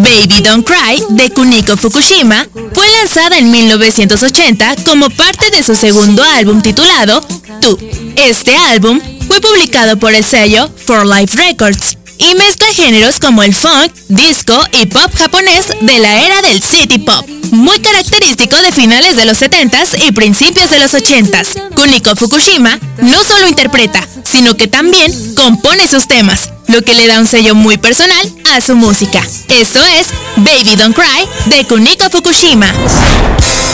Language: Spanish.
Baby Don't Cry, de Kuniko Fukushima, fue lanzada en 1980 como parte de su segundo álbum titulado Tú. Este álbum fue publicado por el sello 4Life Records y mezcla géneros como el funk, disco y pop japonés de la era del city pop, muy característico de finales de los 70s y principios de los 80s. Kuniko Fukushima no solo interpreta, sino que también compone sus temas, lo que le da un sello muy personal a su música. Esto es Baby Don't Cry, de Kuniko Fukushima.